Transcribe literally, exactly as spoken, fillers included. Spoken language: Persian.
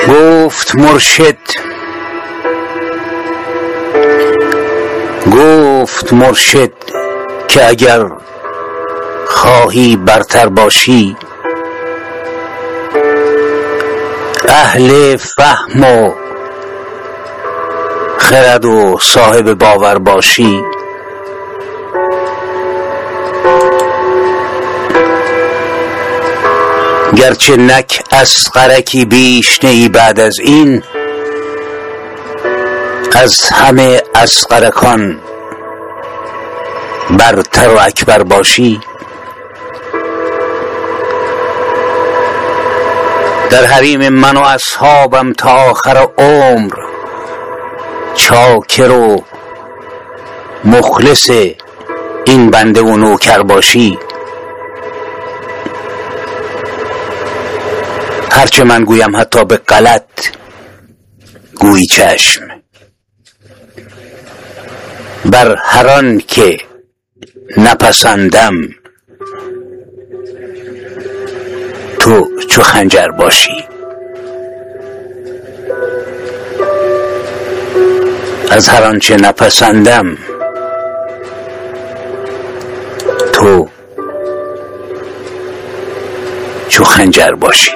گفت مرشد گفت مرشد که اگر خواهی برتر باشی، اهل فهم و خرد و صاحب باور باشی، گرچه نک اصغرکی بیش نیی بعد از این، از همه اصغرکان برتر و اکبر باشی. در حریم من و اصحابم تا آخر عمر چاکر و مخلص این بنده و نوکر باشی. هرچه من گویم حتی به غلط گویی چشم، بر هر آن که نپسندم تو چو خنجر باشی. از هر آنچه نپسندم تو چو خنجر باشی.